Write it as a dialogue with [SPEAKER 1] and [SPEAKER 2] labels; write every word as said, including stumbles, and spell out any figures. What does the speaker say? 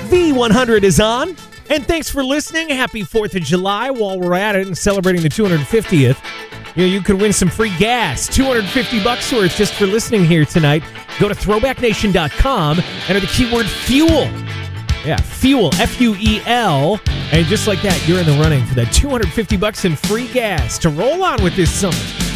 [SPEAKER 1] V one hundred is on. And thanks for listening. Happy fourth of July while we're at it and celebrating the two hundred fiftieth. You know, you could win some free gas, two hundred fifty bucks worth just for listening here tonight. Go to throwback nation dot com, enter the keyword FUEL. Yeah, FUEL, F U E L. And just like that, you're in the running for that two hundred fifty bucks in free gas to roll on with this summer.